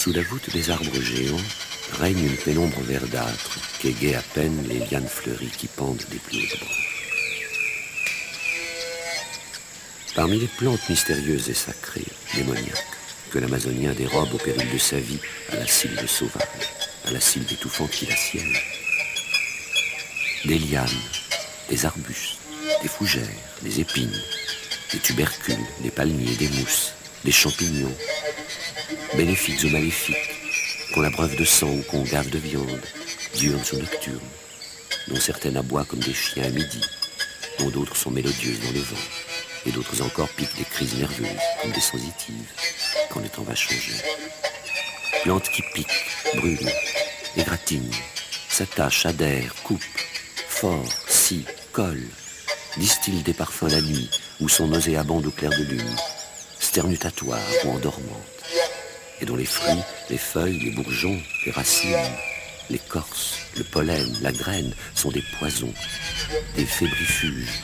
Sous la voûte des arbres géants règne une pénombre verdâtre qu'égaient à peine les lianes fleuries qui pendent des plus hautes branches. Parmi les plantes mystérieuses et sacrées, démoniaques, que l'Amazonien dérobe au péril de sa vie à la sylve sauvage, à la sylve étouffante qui la sienne, des lianes, des arbustes, des fougères, des épines, des tubercules, des palmiers, des mousses, des champignons, bénéfiques ou maléfiques, qu'on abreuve de sang ou qu'on gave de viande, diurnes ou nocturnes, dont certaines aboient comme des chiens à midi, dont d'autres sont mélodieuses dans le vent, et d'autres encore piquent des crises nerveuses comme des sensitives, quand le temps va changer. Plantes qui piquent, brûlent, égratignent, s'attachent, adhèrent, coupent, fort, scient, collent, distillent des parfums la nuit ou sont nauséabondes au clair de lune, sternutatoires ou endormantes, et dont les fruits, les feuilles, les bourgeons, les racines, l'écorce, le pollen, la graine sont des poisons, des fébrifuges